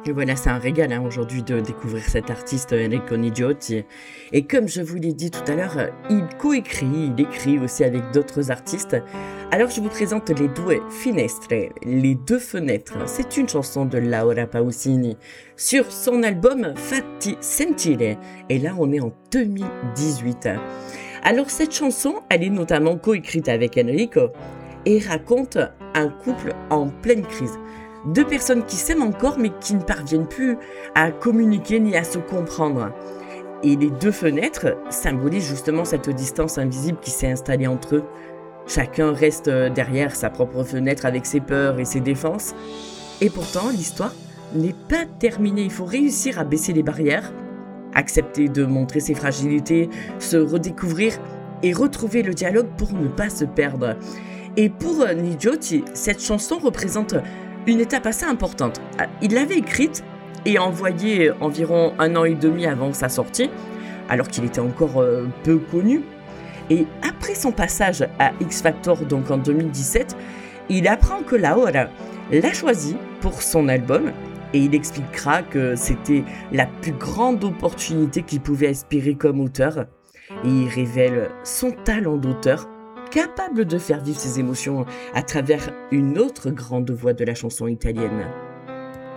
Et voilà, c'est un régal aujourd'hui de découvrir cet artiste Enrico Nigiotti. Et comme je vous l'ai dit tout à l'heure, il coécrit, il écrit aussi avec d'autres artistes. Alors je vous présente les Due Finestre, les deux fenêtres. C'est une chanson de Laura Pausini sur son album Fatti Sentire. Et là, on est en 2018. Alors cette chanson, elle est notamment coécrite avec Enrico et raconte un couple en pleine crise. Deux personnes qui s'aiment encore mais qui ne parviennent plus à communiquer ni à se comprendre. Et les deux fenêtres symbolisent justement cette distance invisible qui s'est installée entre eux. Chacun reste derrière sa propre fenêtre avec ses peurs et ses défenses. Et pourtant, l'histoire n'est pas terminée. Il faut réussir à baisser les barrières, accepter de montrer ses fragilités, se redécouvrir et retrouver le dialogue pour ne pas se perdre. Et pour Nigiotti, cette chanson représente une étape assez importante. Il l'avait écrite et envoyée environ 1 an et demi avant sa sortie, alors qu'il était encore peu connu. Et après son passage à X Factor, donc en 2017, il apprend que Laura l'a choisi pour son album et il expliquera que c'était la plus grande opportunité qu'il pouvait aspirer comme auteur. Et il révèle son talent d'auteur, capable de faire vivre ses émotions à travers une autre grande voix de la chanson italienne.